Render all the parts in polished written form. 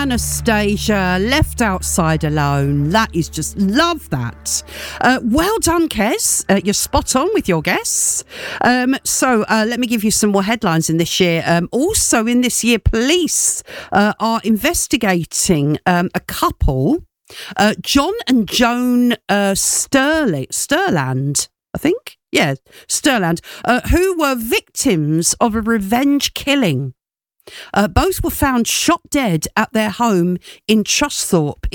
Anastasia, Left Outside Alone. That is just, love that. Well done, Kez. You're spot on with your guess. So let me give you some more headlines in this year. Also in this year, police are investigating a couple, John and Joan Sturland, I think. Yeah, Sturland, who were victims of a revenge killing. Both were found shot dead at their home in Trusthorpe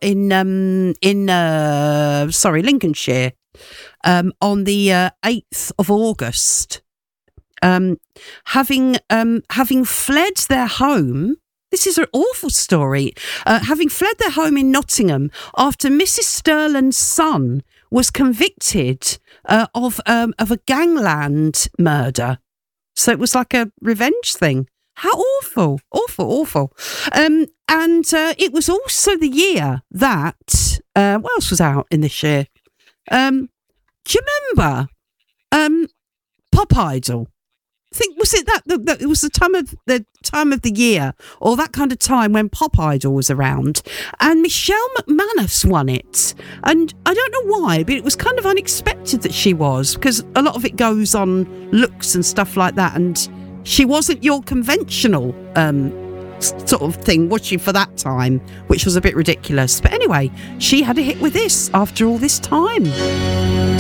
in Lincolnshire on the 8th of August. Having fled their home. This is an awful story. Having fled their home in Nottingham after Mrs. Sturland's son was convicted of a gangland murder. So it was like a revenge thing. How awful, awful. And it was also the year that, what else was out in this year? Do you remember Pop Idol? I think, was it that it was the time of the year, or that kind of time when Pop Idol was around, and Michelle McManus won it, and I don't know why, but it was kind of unexpected that she was, because a lot of it goes on looks and stuff like that, and she wasn't your conventional sort of thing, was she, for that time, which was a bit ridiculous. But anyway, she had a hit with this after all this time.